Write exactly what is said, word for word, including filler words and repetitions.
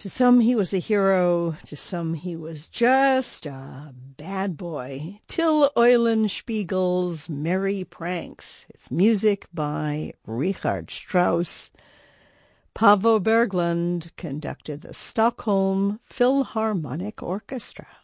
To some he was a hero, to some he was just a bad boy. Till Eulenspiegel's Merry Pranks. It's music by Richard Strauss. Paavo Berglund conducted the Stockholm Philharmonic Orchestra.